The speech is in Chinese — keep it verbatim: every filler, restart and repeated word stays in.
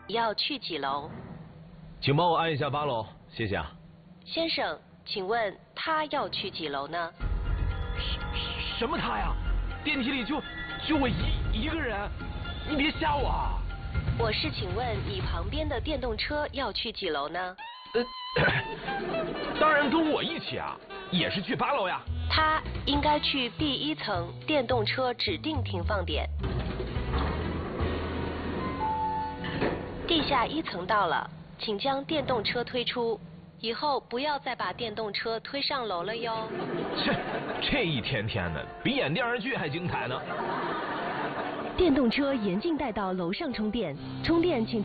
要去几楼？ 请帮我按一下八楼，谢谢啊。 先生，请问他要去几楼呢？ 什什么他呀？电梯里就就我一一个人，你别吓我啊！ 我是请问你旁边的电动车要去几楼呢？ 呃，当然跟我一起啊，也是去八楼呀。 他应该去第一层电动车指定停放点。地下一层到了，请将电动车推出，以后不要再把电动车推上楼了哟。 这这一天天的，比演电视剧还精彩呢。 电动车严禁带到楼上充电，充电请